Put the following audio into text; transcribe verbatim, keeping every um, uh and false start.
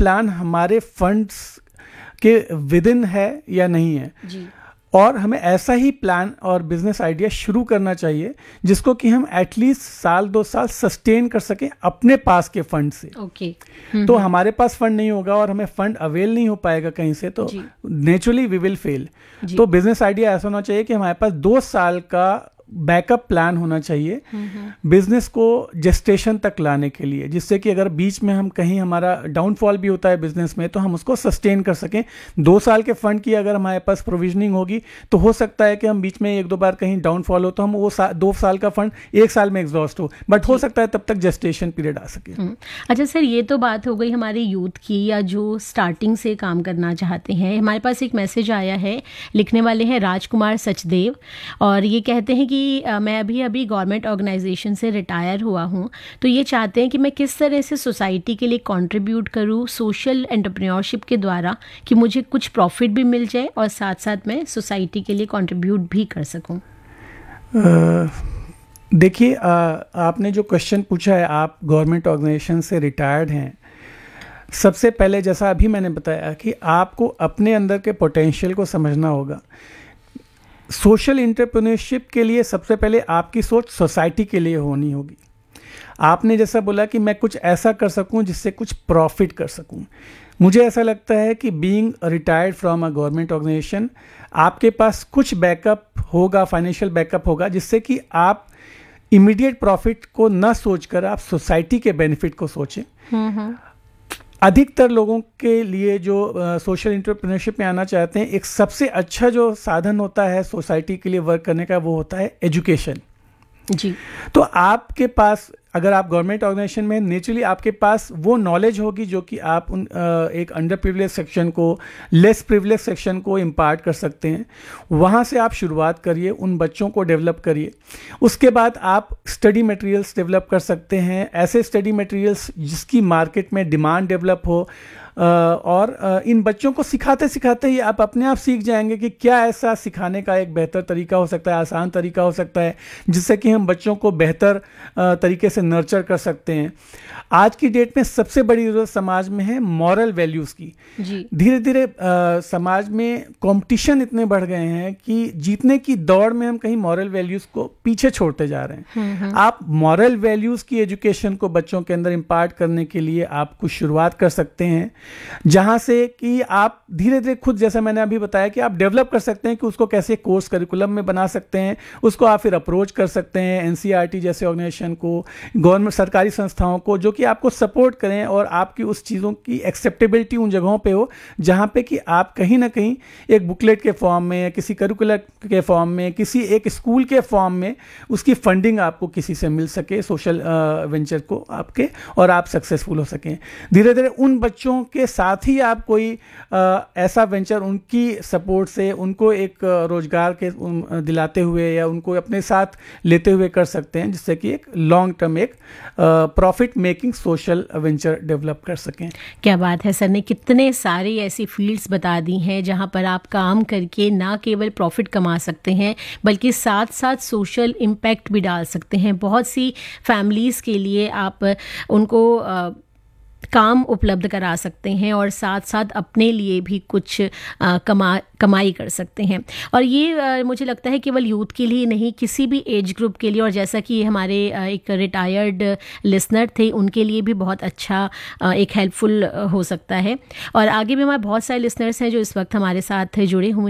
Plan हमारे funds के with in है या नहीं है जी। और हमें ऐसा ही प्लान और बिजनेस आइडिया शुरू करना चाहिए जिसको कि हम एटलीस्ट साल दो साल सस्टेन कर सकें अपने पास के फंड से। ओके। तो हमारे पास फंड नहीं होगा और हमें फंड अवेल नहीं हो पाएगा कहीं से, तो नेचुरली वी विल फेल। तो बिजनेस आइडिया ऐसा होना चाहिए कि हमारे पास दो साल का बैकअप प्लान होना चाहिए बिजनेस को जेस्टेशन तक लाने के लिए, जिससे कि अगर बीच में हम कहीं हमारा डाउनफॉल भी होता है बिजनेस में तो हम उसको सस्टेन कर सकें। दो साल के फंड की अगर हमारे पास प्रोविजनिंग होगी तो हो सकता है कि हम बीच में एक दो बार कहीं डाउनफॉल हो तो हम वो सा, दो साल का फंड एक साल में एग्जॉस्ट हो, बट हो सकता है तब तक जेस्टेशन पीरियड आ सके। अच्छा सर, ये तो बात हो गई हमारे यूथ की या जो स्टार्टिंग से काम करना चाहते हैं। हमारे पास एक मैसेज आया है, लिखने वाले हैं राजकुमार सचदेव, और ये कहते हैं कि आ, मैं अभी अभी गवर्नमेंट ऑर्गेनाइजेशन से रिटायर हुआ हूँ, तो ये चाहते हैं कि मैं किस तरह से सोसाइटी के लिए कंट्रीब्यूट करूँ सोशल एंटरप्रेन्योरशिप के द्वारा कि मुझे कुछ प्रॉफिट भी मिल जाए और साथ साथ मैं सोसाइटी के लिए कंट्रीब्यूट भी कर सकूँ। देखिए, आपने जो क्वेश्चन पूछा है, आप गवर्नमेंट ऑर्गेनाइजेशन से रिटायर्ड हैं। सबसे पहले जैसा अभी मैंने बताया कि आपको अपने अंदर के पोटेंशियल को समझना होगा। सोशल एंटरप्रेन्योरशिप के लिए सबसे पहले आपकी सोच सोसाइटी के लिए होनी होगी। आपने जैसा बोला कि मैं कुछ ऐसा कर सकूं जिससे कुछ प्रॉफिट कर सकूं। मुझे ऐसा लगता है कि being retired from a government organisation आपके पास कुछ बैकअप होगा, फाइनेंशियल बैकअप होगा, जिससे कि आप इमीडिएट प्रॉफिट को न सोचकर आप सोसाइटी के बेनिफिट को सोचें। अधिकतर लोगों के लिए जो सोशल एंटरप्रेन्योरशिप में आना चाहते हैं, एक सबसे अच्छा जो साधन होता है सोसाइटी के लिए वर्क करने का, वो होता है एजुकेशन। जी। तो आपके पास, अगर आप गवर्नमेंट ऑर्गेनाइजेशन में, नेचुरली आपके पास वो नॉलेज होगी जो कि आप उन एक अंडर प्रिविलेज सेक्शन को, लेस प्रिविलेज सेक्शन को इम्पार्ट कर सकते हैं। वहाँ से आप शुरुआत करिए, उन बच्चों को डेवलप करिए। उसके बाद आप स्टडी मटेरियल्स डेवलप कर सकते हैं, ऐसे स्टडी मटेरियल्स जिसकी मार्केट में डिमांड डेवलप हो, और इन बच्चों को सिखाते सिखाते ही आप अपने आप सीख जाएंगे कि क्या ऐसा सिखाने का एक बेहतर तरीका हो सकता है, आसान तरीका हो सकता है, जिससे कि हम बच्चों को बेहतर तरीके से नर्चर कर सकते हैं। आज की डेट में सबसे बड़ी ज़रूरत समाज में है मॉरल वैल्यूज़ की। धीरे धीरे समाज में कंपटीशन इतने बढ़ गए हैं कि जीतने की दौड़ में हम कहीं मॉरल वैल्यूज़ को पीछे छोड़ते जा रहे हैं। आप मॉरल वैल्यूज़ की एजुकेशन को बच्चों के अंदर इम्पार्ट करने के लिए आप कुछ शुरुआत कर सकते हैं, जहां से कि आप धीरे धीरे खुद, जैसा मैंने अभी बताया, कि आप डेवलप कर सकते हैं कि उसको कैसे कोर्स करिकुलम में बना सकते हैं। उसको आप फिर अप्रोच कर सकते हैं एनसीईआरटी जैसे ऑर्गेनाइजेशन को, गवर्नमेंट सरकारी संस्थाओं को, जो कि आपको सपोर्ट करें और आपकी उस चीज़ों की एक्सेप्टेबिलिटी उन जगहों पे हो जहां पे कि आप कहीं ना कहीं एक बुकलेट के फॉर्म में, किसी करिकुलर के फॉर्म में, किसी एक स्कूल के फॉर्म में उसकी फंडिंग आपको किसी से मिल सके, सोशल वेंचर को आपके, और आप सक्सेसफुल हो सकें। धीरे धीरे उन बच्चों के साथ ही आप कोई आ, ऐसा वेंचर उनकी सपोर्ट से उनको एक रोजगार के दिलाते हुए या उनको अपने साथ लेते हुए कर सकते हैं, जिससे कि एक लॉन्ग टर्म एक profit making social venture develop कर सकें। क्या बात है सर ने कितने सारी ऐसी फील्ड्स बता दी हैं जहां पर आप काम करके ना केवल प्रॉफिट कमा सकते हैं बल्कि साथ साथ सोशल इम्पैक्ट भी डाल सकते हैं। बहुत सी फैमिलीज़ के लिए आप उनको आ, काम उपलब्ध करा सकते हैं और साथ साथ अपने लिए भी कुछ आ, कमा कमाई कर सकते हैं। और ये आ, मुझे लगता है केवल यूथ के लिए नहीं, किसी भी एज ग्रुप के लिए, और जैसा कि हमारे आ, एक रिटायर्ड लिसनर थे उनके लिए भी बहुत अच्छा आ, एक हेल्पफुल हो सकता है। और आगे भी हमारे बहुत सारे लिसनर्स हैं जो इस वक्त हमारे साथ जुड़े हुए